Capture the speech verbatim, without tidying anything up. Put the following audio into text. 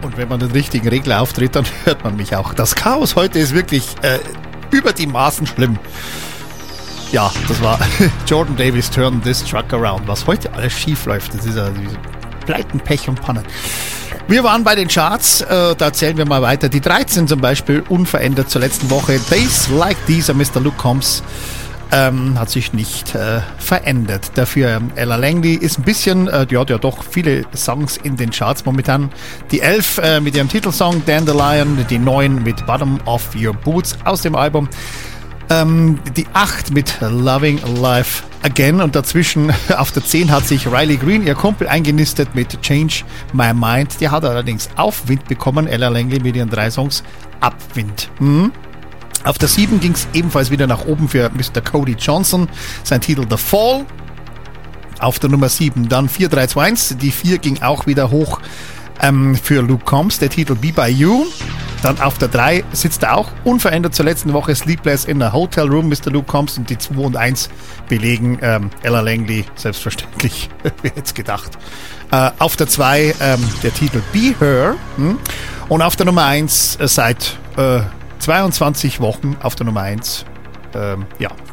Und wenn man den richtigen Regler auftritt, dann hört man mich auch. Das Chaos heute ist wirklich äh, über die Maßen schlimm. Ja, das war Jordan Davis, Turn This Truck Around. Was heute alles schief läuft, das ist ja diese Pleiten, Pech und Pannen. Wir waren bei den Charts, äh, da erzählen wir mal weiter. Die dreizehn zum Beispiel, unverändert zur letzten Woche. Days Like These, Mister Luke Combs, ähm, hat sich nicht äh, verändert. Dafür ähm, Ella Langley ist ein bisschen, äh, die hat ja doch viele Songs in den Charts momentan. Die elf äh, mit ihrem Titelsong Dandelion, die neun mit Bottom of Your Boots aus dem Album. Ähm, die acht mit Loving Life Again und dazwischen auf der zehn hat sich Riley Green, ihr Kumpel, eingenistet mit Change My Mind. Die hat allerdings Aufwind bekommen, Ella Langley mit ihren drei Songs Abwind. Hm? Auf der sieben ging es ebenfalls wieder nach oben für Mister Cody Johnson, sein Titel The Fall. Auf der Nummer sieben dann vier drei zwei eins, die vier ging auch wieder hoch ähm, für Luke Combs, der Titel Be By You. Dann auf der drei sitzt er auch unverändert zur letzten Woche Sleepless in a Hotel Room, Mister Luke Combs, und die zwei und eins belegen ähm, Ella Langley, selbstverständlich, wer hätte es gedacht. Äh, auf der zwei ähm, der Titel Be Her hm? Und auf der Nummer eins äh, seit äh, zweiundzwanzig Wochen auf der Nummer eins ähm, ja,